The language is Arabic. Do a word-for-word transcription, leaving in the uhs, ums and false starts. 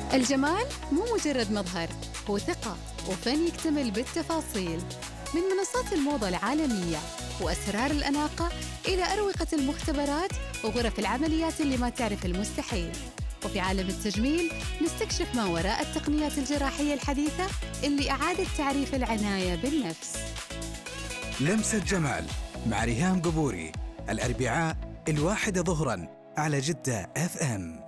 الجمال مو مجرد مظهر، هو ثقة وفن يكتمل بالتفاصيل. من منصات الموضة العالمية وأسرار الأناقة إلى أروقة المختبرات وغرف العمليات اللي ما تعرف المستحيل. وفي عالم التجميل نستكشف ما وراء التقنيات الجراحية الحديثة اللي أعادت تعريف العناية بالنفس. لمسة جمال مع ريهام قبوري، الأربعاء الواحدة ظهراً على جدة إف إم.